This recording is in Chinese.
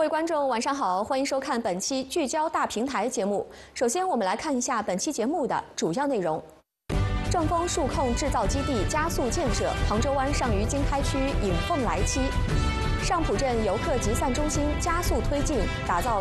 位观众，晚上好，欢迎收看本期聚焦大平台节目。首先，我们来看一下本期节目的主要内容：正丰数控制造基地加速建设，杭州湾上虞经开区引凤来期；上浦镇游客集散中心加速推进，打造